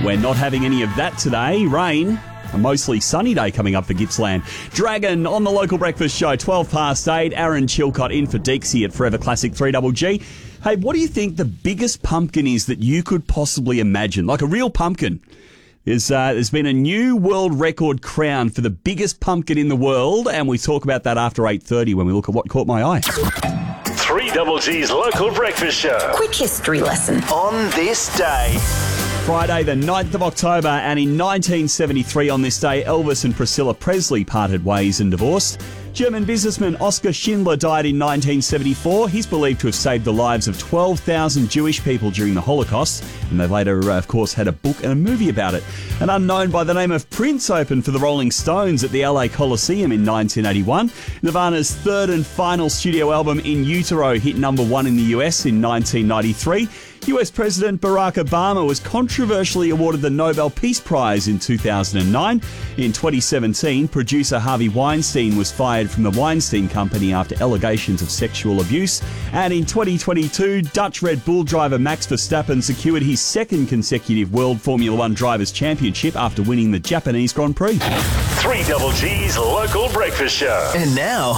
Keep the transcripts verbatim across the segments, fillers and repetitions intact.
We're not having any of that today. Rain. A mostly sunny day coming up for Gippsland. Dragon on the local breakfast show, twelve past eight. Aaron Chilcott in for Dixie at Forever Classic three G G. Hey, what do you think the biggest pumpkin is that you could possibly imagine? Like a real pumpkin. There's, uh, there's been a new world record crowned for the biggest pumpkin in the world, and we talk about that after eight thirty when we look at what caught my eye. three G G's local breakfast show. Quick history lesson. On this day. Friday the ninth of October, and in nineteen seventy-three on this day, Elvis and Priscilla Presley parted ways and divorced. German businessman Oskar Schindler died in nineteen seventy-four. He's believed to have saved the lives of twelve thousand Jewish people during the Holocaust, and they later, uh, of course, had a book and a movie about it. An unknown by the name of Prince opened for the Rolling Stones at the L A Coliseum in nineteen eighty-one. Nirvana's third and final studio album, In Utero, hit number one in the U S in nineteen ninety-three. U S President Barack Obama was controversially awarded the Nobel Peace Prize in two thousand nine. In twenty seventeen, producer Harvey Weinstein was fired from the Weinstein Company after allegations of sexual abuse. And in twenty twenty-two, Dutch Red Bull driver Max Verstappen secured his second consecutive World Formula One Drivers' Championship after winning the Japanese Grand Prix. three G G's local breakfast show. And now,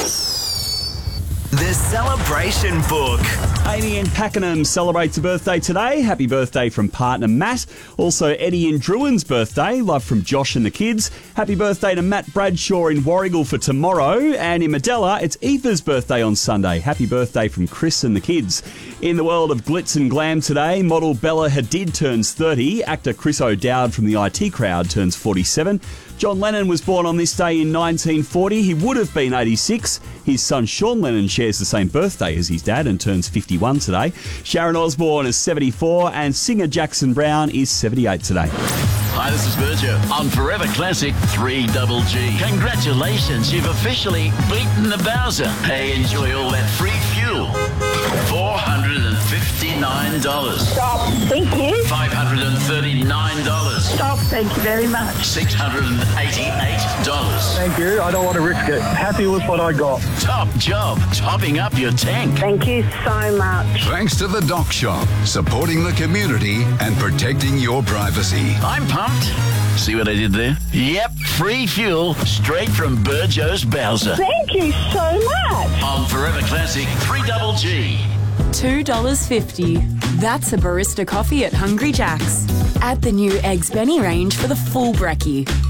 the celebration book. Amy in Pakenham celebrates a birthday today. Happy birthday from partner Matt. Also Eddie in Druin's birthday. Love from Josh and the kids. Happy birthday to Matt Bradshaw in Warrigal for tomorrow. And in Medella, it's Aoife's birthday on Sunday. Happy birthday from Chris and the kids. In the world of glitz and glam today, model Bella Hadid turns thirty. Actor Chris O'Dowd from the I T Crowd turns forty-seven. John Lennon was born on this day in nineteen forty. He would have been eighty-six. His son Sean Lennon shares the same birthday as his dad and turns fifty-one today. Sharon Osbourne is seventy-four and singer Jackson Brown is seventy-eight today. Hi, this is Berger on Forever Classic three G G. Congratulations, you've officially beaten the Bowser. Hey, enjoy all that free fuel. four hundred fifty-nine dollars. Stop. Thank you. five hundred thirty-nine dollars. Stop. Thank you very much. six hundred eighty-eight dollars. Thank you. I don't want to risk it. Happy with what I got. Top job, topping up your tank. Thank you so much. Thanks to the Dock Shop, supporting the community and protecting your privacy. I'm pumped. See what I did there? Yep, free fuel straight from Burjo's Bowser. Thank you so much. On Forever Classic three G G. two dollars fifty. That's a barista coffee at Hungry Jack's. Add the new Eggs Benny range for the full brekkie.